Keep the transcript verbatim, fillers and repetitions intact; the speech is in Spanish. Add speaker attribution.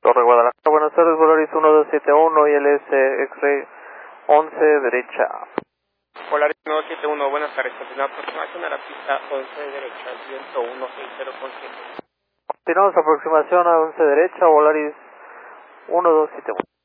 Speaker 1: Torre Guadalajara, buenas tardes, Volaris uno dos siete uno y L S X-Ray once derecha.
Speaker 2: Volaris uno dos siete uno, buenas tardes, continúa aproximación a la pista once derecha, viento uno seis cero con siete.
Speaker 1: Continuamos aproximación a once derecha, Volaris uno dos siete uno.